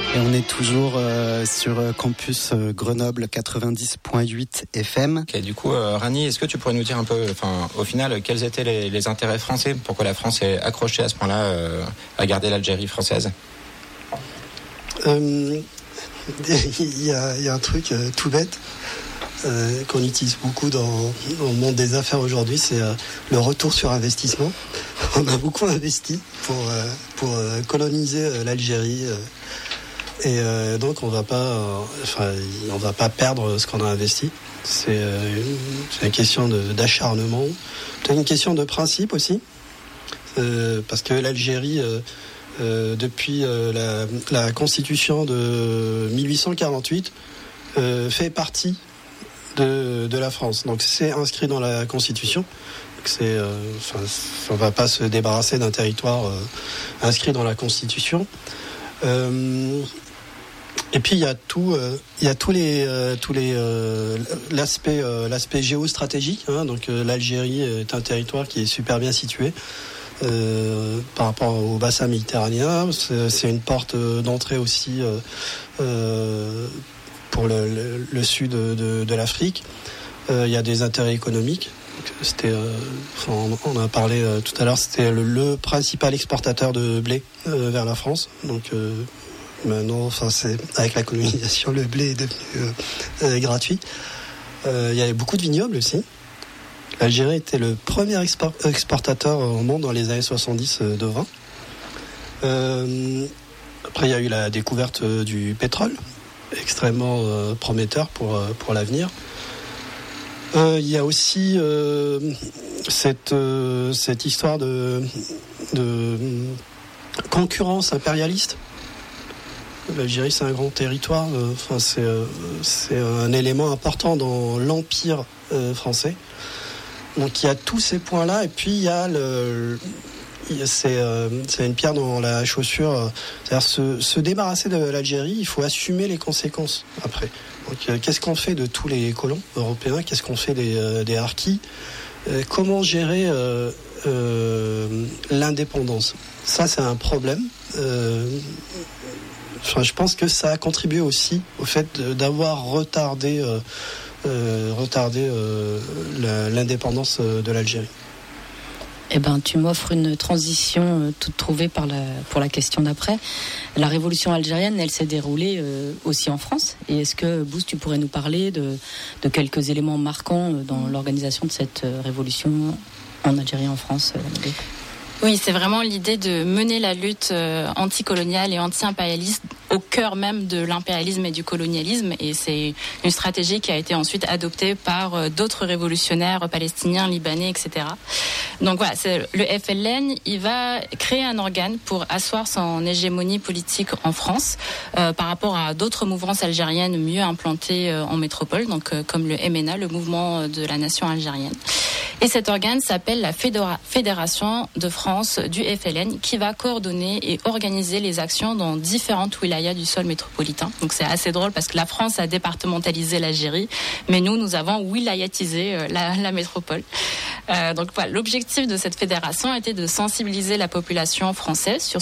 Et on est toujours sur campus Grenoble 90.8 FM. Okay, du coup, Rani, est-ce que tu pourrais nous dire un peu, au final, quels étaient les intérêts français? Pourquoi la France est accrochée à ce point-là à garder l'Algérie française? Il y a un truc tout bête qu'on utilise beaucoup dans le monde des affaires aujourd'hui, c'est le retour sur investissement. On a beaucoup investi pour coloniser l'Algérie. Et donc on va pas perdre ce qu'on a investi. C'est une question d'acharnement, c'est une question de principe aussi, parce que l'Algérie, depuis la Constitution de 1848, fait partie de la France. Donc c'est inscrit dans la Constitution. On va pas se débarrasser d'un territoire inscrit dans la Constitution. Et puis il y a l'aspect géostratégique. Donc l'Algérie est un territoire qui est super bien situé par rapport au bassin méditerranéen. C'est une porte d'entrée aussi pour le sud de l'Afrique. Il y a des intérêts économiques. On a parlé tout à l'heure. C'était le principal exportateur de blé vers la France. Donc maintenant, avec la colonisation, le blé est devenu gratuit. Il y avait beaucoup de vignobles aussi. L'Algérie était le premier exportateur au monde dans les années 70 de vin. Après, il y a eu la découverte du pétrole, extrêmement prometteur pour l'avenir. Il y a aussi cette histoire de concurrence impérialiste. L'Algérie, c'est un grand territoire. C'est un élément important dans l'empire français. Donc il y a tous ces points-là, et puis il y a c'est une pierre dans la chaussure. C'est-à-dire se débarrasser de l'Algérie, il faut assumer les conséquences après. Donc qu'est-ce qu'on fait de tous les colons européens? Qu'est-ce qu'on fait des harkis? Comment gérer l'indépendance? Ça, c'est un problème. Je pense que ça a contribué aussi au fait d'avoir retardé l'indépendance de l'Algérie. Tu m'offres une transition toute trouvée pour la question d'après. La révolution algérienne, elle s'est déroulée aussi en France. Et est-ce que, Bous, tu pourrais nous parler de quelques éléments marquants dans l'organisation de cette révolution en Algérie, en France? Oui, c'est vraiment l'idée de mener la lutte anticoloniale et anti-impérialiste au cœur même de l'impérialisme et du colonialisme. Et c'est une stratégie qui a été ensuite adoptée par d'autres révolutionnaires palestiniens, libanais, etc. Donc voilà, le FLN, il va créer un organe pour asseoir son hégémonie politique en France par rapport à d'autres mouvances algériennes mieux implantées en métropole, donc comme le MNA, le mouvement de la nation algérienne. Et cet organe s'appelle la Fédération de France du FLN, qui va coordonner et organiser les actions dans différentes wilayas du sol métropolitain. Donc c'est assez drôle parce que la France a départementalisé l'Algérie, mais nous avons wilayatisé la métropole. Donc voilà, l'objectif de cette fédération était de sensibiliser la population française sur